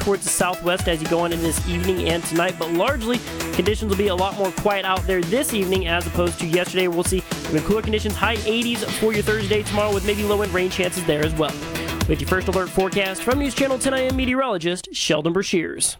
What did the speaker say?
towards the southwest as you go on in this evening and tonight, but largely conditions will be a lot more quiet out there this evening as opposed to yesterday. We'll see even cooler conditions, high 80s for your Thursday tomorrow with maybe low-end rain chances there as well. With your first alert forecast from News Channel 10 I am meteorologist Sheldon Brashears.